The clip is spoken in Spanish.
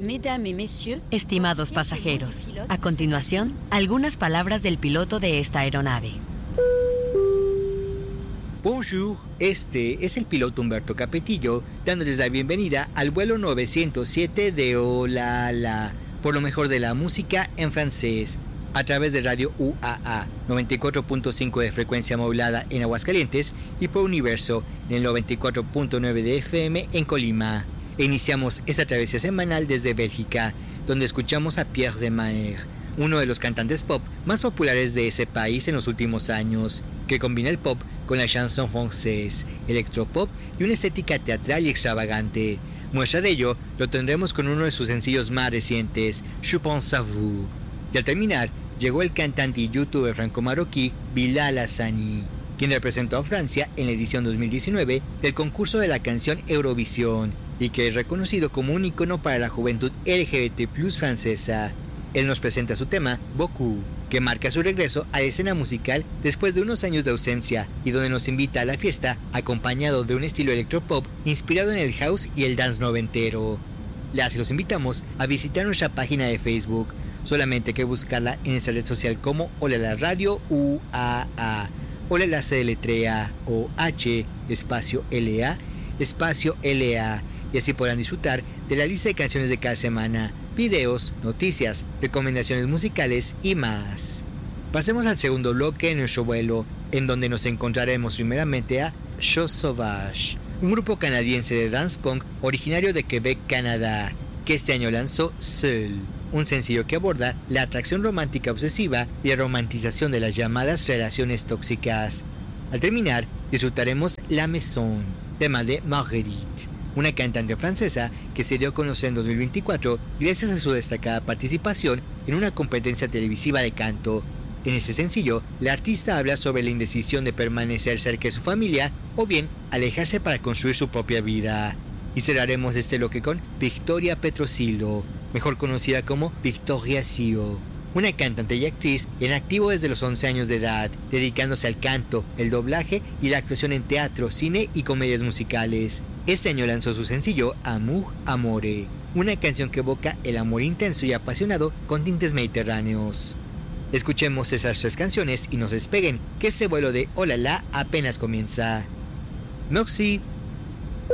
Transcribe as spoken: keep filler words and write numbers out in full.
Estimados pasajeros, a continuación, algunas palabras del piloto de esta aeronave. Bonjour, este es el piloto Humberto Capetillo, dándoles la bienvenida al vuelo novecientos siete de Olala, por lo mejor de la música en francés, a través de Radio U A A, noventa y cuatro punto cinco de frecuencia modulada en Aguascalientes y por Universo en el noventa y cuatro punto nueve de F M en Colima. Iniciamos esta travesía semanal desde Bélgica, donde escuchamos a Pierre de Maer, uno de los cantantes pop más populares de ese país en los últimos años, que combina el pop con la chanson française, electropop y una estética teatral y extravagante. Muestra de ello lo tendremos con uno de sus sencillos más recientes, Je pense à vous. Y al terminar, llegó el cantante y youtuber franco-marroquí Bilal Hassani, quien representó a Francia en la edición dos mil diecinueve del concurso de la canción Eurovisión, y que es reconocido como un icono para la juventud L G B T plus francesa. Él nos presenta su tema, Beaucoup, que marca su regreso a la escena musical después de unos años de ausencia y donde nos invita a la fiesta acompañado de un estilo electropop inspirado en el house y el dance noventero. Les los invitamos a visitar nuestra página de Facebook, solamente hay que buscarla en esa red social como Olala Radio U A A. Olala se deletrea O H espacio L A espacio L A, y así podrán disfrutar de la lista de canciones de cada semana, videos, noticias, recomendaciones musicales y más. Pasemos al segundo bloque de nuestro vuelo, en donde nos encontraremos primeramente a Chose Sauvage, un grupo canadiense de dance punk originario de Quebec, Canadá, que este año lanzó Seul, un sencillo que aborda la atracción romántica obsesiva y la romantización de las llamadas relaciones tóxicas. Al terminar, disfrutaremos La Maison, tema de Marguerite, una cantante francesa que se dio a conocer en dos mil veinticuatro gracias a su destacada participación en una competencia televisiva de canto. En este sencillo, la artista habla sobre la indecisión de permanecer cerca de su familia o bien alejarse para construir su propia vida. Y cerraremos este bloque con Victoria Petrosilo, mejor conocida como Victoria Sio, una cantante y actriz en activo desde los once años de edad, dedicándose al canto, el doblaje y la actuación en teatro, cine y comedias musicales. Este año lanzó su sencillo Amour Amore, una canción que evoca el amor intenso y apasionado con tintes mediterráneos. Escuchemos esas tres canciones y no se despeguen, que este vuelo de Olala apenas comienza. Merci.